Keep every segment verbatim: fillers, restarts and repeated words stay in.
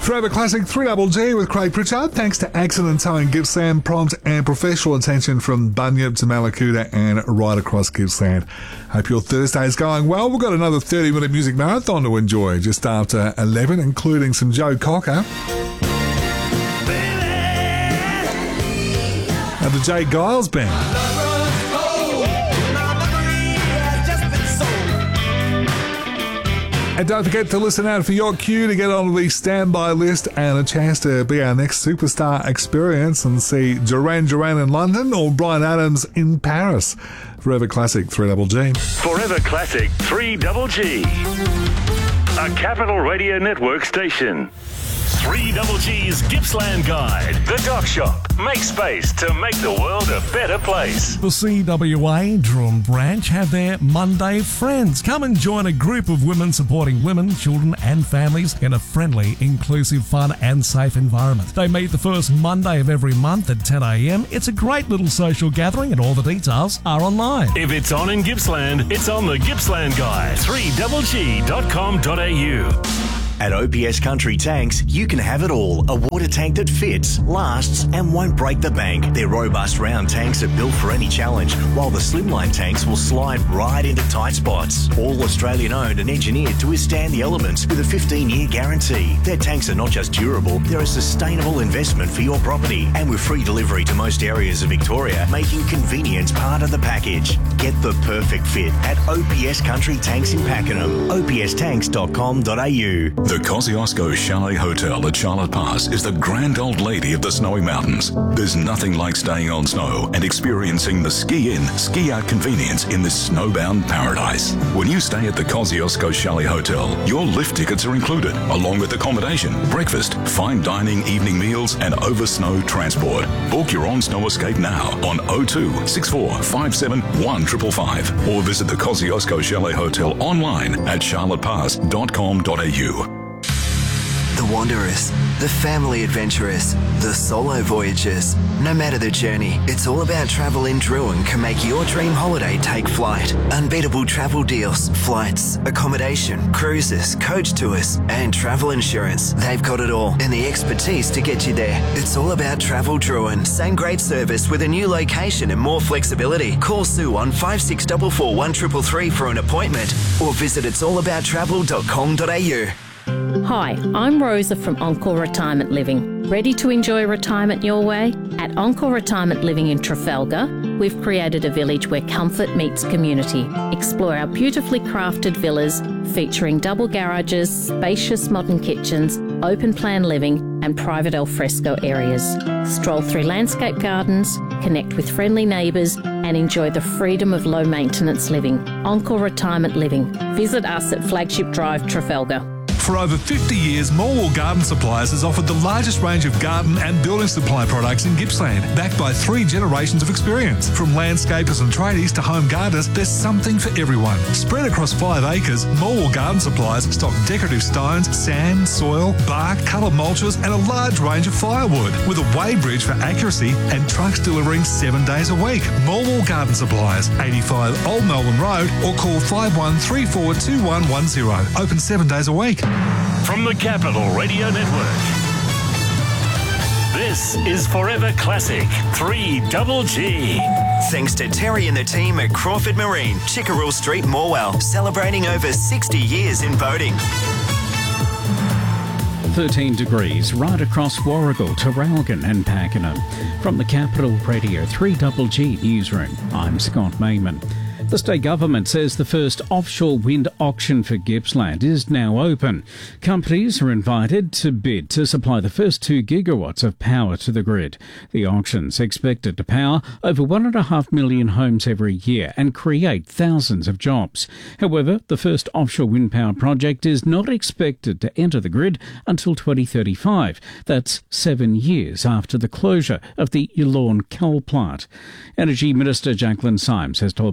Forever Classic three Double G with Craig Pritchard. Thanks to Accident Towing Gippsland. Prompt and professional attention from Bunyip to Malakuta and right across Gippsland. Hope your Thursday is going well. We've got another thirty minute music marathon to enjoy just after eleven, including some Joe Cocker. And the Jay Giles Band. And don't forget to listen out for your cue to get on the standby list and a chance to be our next superstar experience and see Duran Duran in London or Bryan Adams in Paris. Forever Classic three Double G. Forever Classic three Double G. A Capital Radio Network station. three Double G's Gippsland Guide. The Dock Shop. Make space to make the world a better place. The C W A Durham branch have their Monday Friends. Come and join a group of women supporting women, children and families in a friendly, inclusive, fun and safe environment. They meet the first Monday of every month at ten a.m. It's a great little social gathering and all the details are online. If it's on in Gippsland, it's on the Gippsland Guide. three double g dot com dot a u. At O P S Country Tanks, you can have it all. A water tank that fits, lasts and won't break the bank. Their robust round tanks are built for any challenge, while the slimline tanks will slide right into tight spots. All Australian owned and engineered to withstand the elements with a fifteen year guarantee. Their tanks are not just durable, they're a sustainable investment for your property. And with free delivery to most areas of Victoria, making convenience part of the package. Get the perfect fit at O P S Country Tanks in Pakenham. o p s tanks dot com dot a u. The Kosciuszko Chalet Hotel at Charlotte Pass is the grand old lady of the snowy mountains. There's nothing like staying on snow and experiencing the ski-in, ski-out convenience in this snowbound paradise. When you stay at the Kosciuszko Chalet Hotel, your lift tickets are included, along with accommodation, breakfast, fine dining, evening meals, and over-snow transport. Book your on-snow escape now on oh two, six four five seven, one five five five or visit the Kosciuszko Chalet Hotel online at charlotte pass dot com dot a u. The wanderers, the family adventurers, the solo voyagers. No matter the journey, it's all about travel in Druin can make your dream holiday take flight. Unbeatable travel deals, flights, accommodation, cruises, coach tours, and travel insurance. They've got it all and the expertise to get you there. It's all about Travel Druin. Same great service with a new location and more flexibility. Call Sue on five six four four, one three three three for an appointment or visit its all about travel dot com dot a u. Hi, I'm Rosa from Encore Retirement Living. Ready to enjoy retirement your way? At Encore Retirement Living in Trafalgar, we've created a village where comfort meets community. Explore our beautifully crafted villas featuring double garages, spacious modern kitchens, open plan living and private alfresco areas. Stroll through landscape gardens, connect with friendly neighbours and enjoy the freedom of low maintenance living. Encore Retirement Living. Visit us at Flagship Drive, Trafalgar. For over fifty years, Morwell Garden Supplies has offered the largest range of garden and building supply products in Gippsland, backed by three generations of experience. From landscapers and tradies to home gardeners, there's something for everyone. Spread across five acres, Morwell Garden Supplies stock decorative stones, sand, soil, bark, coloured mulches and a large range of firewood, with a weighbridge for accuracy and trucks delivering seven days a week. Morwell Garden Supplies, eighty-five Old Melbourne Road, or call five one three four two one one zero. Open seven days a week. From the Capital Radio Network, this is Forever Classic three Double G. Thanks to Terry and the team at Crawford Marine, Chickerell Street, Morwell, celebrating over sixty years in boating. thirteen degrees right across Warragul, Traralgon and Pakenham. From the Capital Radio three Double G Newsroom, I'm Scott Mayman. The state government says the first offshore wind auction for Gippsland is now open. Companies are invited to bid to supply the first two gigawatts of power to the grid. The auction's expected to power over one and a half million homes every year and create thousands of jobs. However, the first offshore wind power project is not expected to enter the grid until twenty thirty-five. That's seven years after the closure of the Yallourn coal plant. Energy Minister Jacqueline Symes has told Parliament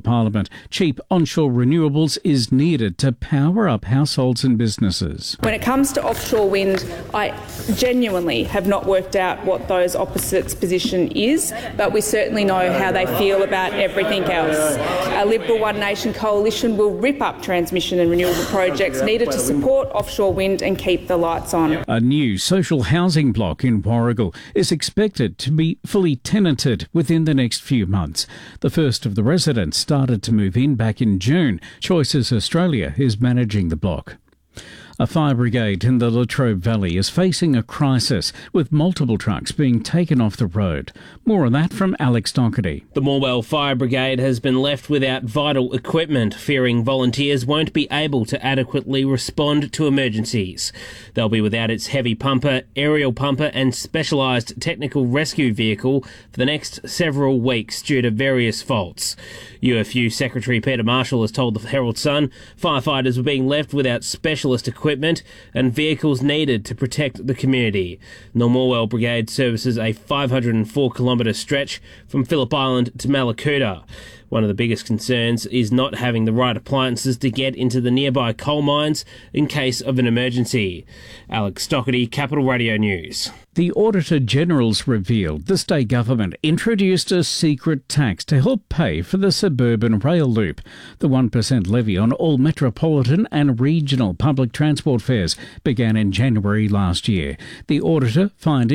cheap onshore renewables is needed to power up households and businesses. When it comes to offshore wind, I genuinely have not worked out what those opposites' position is, but we certainly know how they feel about everything else. A Liberal One Nation coalition will rip up transmission and renewable projects needed to support offshore wind and keep the lights on. A new social housing block in Warragul is expected to be fully tenanted within the next few months. The first of the residents started to move in back in June. Choices Australia is managing the block. A fire brigade in the Latrobe Valley is facing a crisis, with multiple trucks being taken off the road. More on that from Alex Doherty. The Morwell Fire Brigade has been left without vital equipment, fearing volunteers won't be able to adequately respond to emergencies. They'll be without its heavy pumper, aerial pumper and specialised technical rescue vehicle for the next several weeks due to various faults. U F U Secretary Peter Marshall has told the Herald Sun firefighters were being left without specialist equipment and vehicles needed to protect the community. The Morwell Brigade services a five hundred four kilometre stretch from Phillip Island to Mallacoota. One of the biggest concerns is not having the right appliances to get into the nearby coal mines in case of an emergency. Alex Doherty, Capital Radio News. The Auditor General's revealed the state government introduced a secret tax to help pay for the suburban rail loop. The one percent levy on all metropolitan and regional public transport fares began in January last year. The auditor finding